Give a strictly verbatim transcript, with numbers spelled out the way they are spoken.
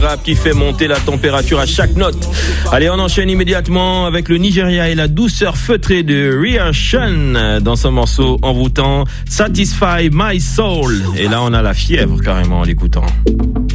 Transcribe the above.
Rap qui fait monter la température à chaque note. Allez, on enchaîne immédiatement avec le Nigeria et la douceur feutrée de Rhea Sean dans son morceau envoûtant Satisfy My Soul. Et là, on a la fièvre carrément en l'écoutant.